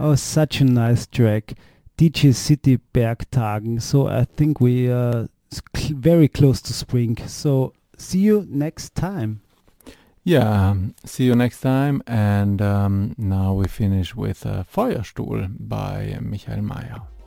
Oh, such a nice track. DJ City Bergtagen. So I think we are very close to spring. So see you next time. Yeah, see you next time. And now we finish with Feuerstuhl by Michael Mayer.